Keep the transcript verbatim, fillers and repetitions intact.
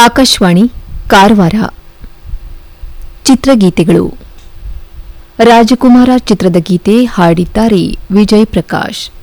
ಆಕಾಶವಾಣಿ ಕಾರವಾರ. ಚಿತ್ರಗೀತೆಗಳು. ರಾಜಕುಮಾರ ಚಿತ್ರದ ಗೀತೆ ಹಾಡಿದ್ದಾರೆ ವಿಜಯ್ ಪ್ರಕಾಶ್.